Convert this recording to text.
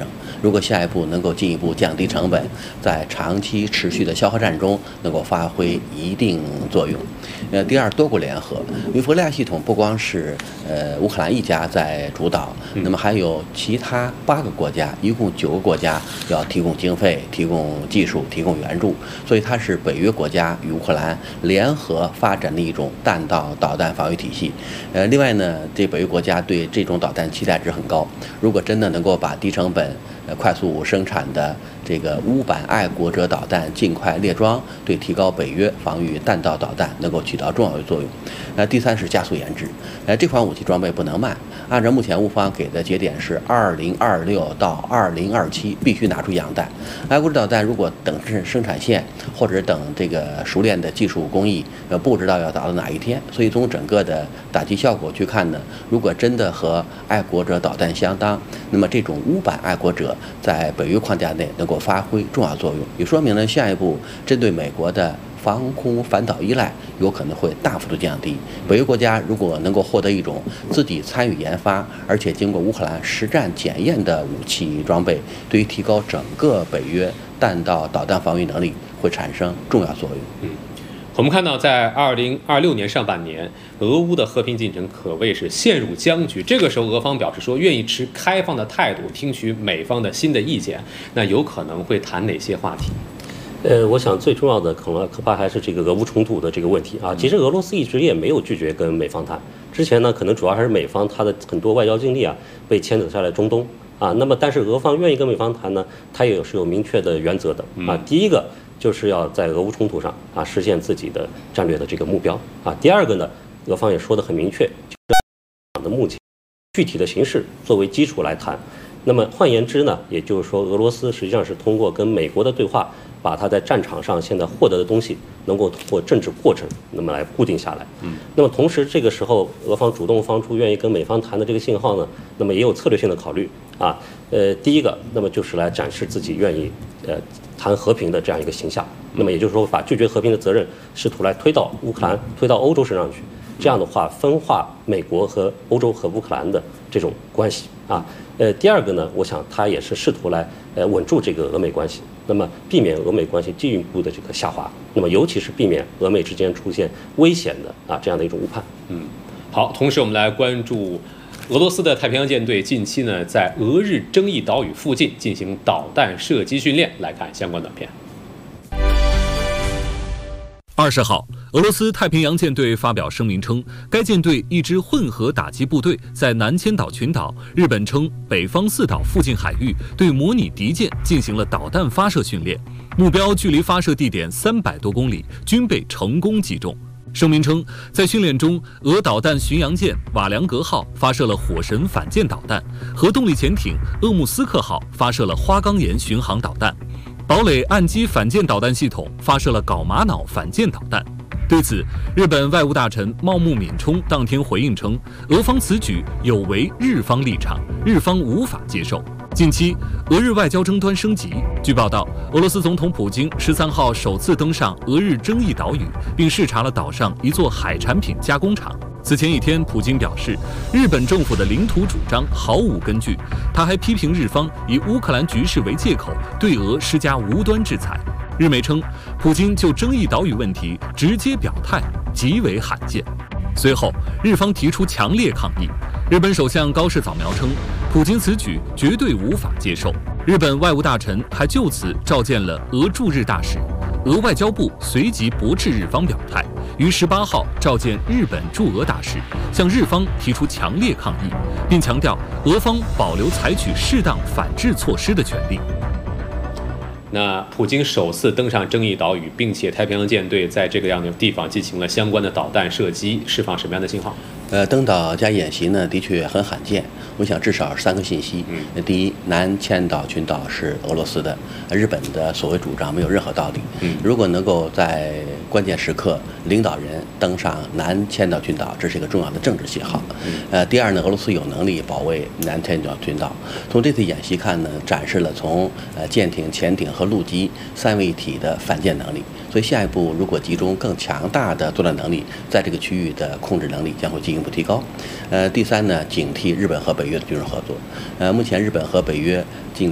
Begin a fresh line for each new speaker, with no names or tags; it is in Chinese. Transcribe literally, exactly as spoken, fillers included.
争。如果下一步能够进一步降低成本，在长期持续的消耗战中能够发挥一定作用。呃，第二，多国联合，因为弗利亚系统不光是呃乌克兰一家在主导，那么还有其他八个国家，一共九个国家要提供经费、提供技术、提供援助，所以它是北约国家与乌克兰联合发展的一种弹道导弹防御体系。呃，另外呢，这北约国家对这种导弹期待值很高，如果真的能够把低成本、呃快速生产的这个乌版爱国者导弹尽快列装，对提高北约防御弹道导弹能够起到重要的作用。呃，第三是加速研制，呃，这款武器装备不能慢，按照目前乌方给的节点是二零二六到二零二七必须拿出样弹。爱国者导弹如果等生生产线或者等这个熟练的技术工艺，呃，不知道要达到哪一天。所以从整个的打击效果去看呢，如果真的和爱国者导弹相当，那么这种乌版爱国者在北约框架内能够发挥重要作用，也说明了下一步针对美国的防空反导依赖有可能会大幅度降低。北约国家如果能够获得一种自己参与研发，而且经过乌克兰实战检验的武器装备，对于提高整个北约弹道导弹防御能力会产生重要作用。
嗯。我们看到，在二零二六年上半年，俄乌的和平进程可谓是陷入僵局。这个时候，俄方表示说愿意持开放的态度，听取美方的新的意见。那有可能会谈哪些话题？
呃，我想最重要的可能恐怕还是这个俄乌冲突的这个问题啊。其实俄罗斯一直也没有拒绝跟美方谈，之前呢，可能主要还是美方他的很多外交精力啊被牵扯下来中东啊。那么，但是俄方愿意跟美方谈呢，他也是有明确的原则的啊。第一个就是要在俄乌冲突上啊实现自己的战略的这个目标啊。第二个呢，俄方也说得很明确，就是的目前具体的形式作为基础来谈。那么换言之呢，也就是说，俄罗斯实际上是通过跟美国的对话，把它在战场上现在获得的东西，能够通过政治过程，那么来固定下来。嗯。那么同时，这个时候俄方主动放出愿意跟美方谈的这个信号呢，那么也有策略性的考虑啊。呃，第一个，那么就是来展示自己愿意呃谈和平的这样一个形象。那么也就是说，把拒绝和平的责任试图来推到乌克兰、推到欧洲身上去。这样的话，分化美国和欧洲和乌克兰的这种关系啊。呃，第二个呢，我想他也是试图来呃稳住这个俄美关系，那么避免俄美关系进一步的这个下滑，那么尤其是避免俄美之间出现危险的啊这样的一种误判。
嗯，好，同时我们来关注俄罗斯的太平洋舰队近期呢在俄日争议岛屿附近进行导弹射击训练，来看相关短片。
二十号，俄罗斯太平洋舰队发表声明称，该舰队一支混合打击部队在南千岛群岛（日本称北方四岛）附近海域对模拟敌舰进行了导弹发射训练，目标距离发射地点三百多公里，均被成功击中。声明称，在训练中，俄导弹巡洋舰瓦良格号发射了火神反舰导弹，核动力潜艇鄂木斯克号发射了花岗岩巡航导弹。堡垒岸基反舰导弹系统发射了缟玛瑙反舰导弹。对此，日本外务大臣茂木敏充当天回应称，俄方此举有违日方立场，日方无法接受。近期，俄日外交争端升级。据报道，俄罗斯总统普京十三号首次登上俄日争议岛屿，并视察了岛上一座海产品加工厂。此前一天，普京表示，日本政府的领土主张毫无根据。他还批评日方以乌克兰局势为借口，对俄施加无端制裁。日媒称，普京就争议岛屿问题直接表态，极为罕见。随后，日方提出强烈抗议。日本首相高市早苗称，普京此举绝对无法接受。日本外务大臣还就此召见了俄驻日大使。俄外交部随即驳斥日方表态，于十八号召见日本驻俄大使，向日方提出强烈抗议，并强调俄方保留采取适当反制措施的权利。
那普京首次登上争议岛屿，并且太平洋舰队在这个样的地方进行了相关的导弹射击，释放什么样的信号？
呃，登岛加演习呢，的确很罕见。我想至少三个信息。嗯，第一，南千岛群岛是俄罗斯的，日本的所谓主张没有任何道理。嗯，如果能够在关键时刻领导人登上南千岛群岛，这是一个重要的政治信号。嗯，呃，第二呢，俄罗斯有能力保卫南千岛群岛。从这次演习看呢，展示了从呃舰艇、潜艇和陆基三位一体的反舰能力。所以下一步如果集中更强大的作战能力，在这个区域的控制能力将会进一步提高。呃，第三呢，警惕日本和北约的军事合作。呃，目前日本和北约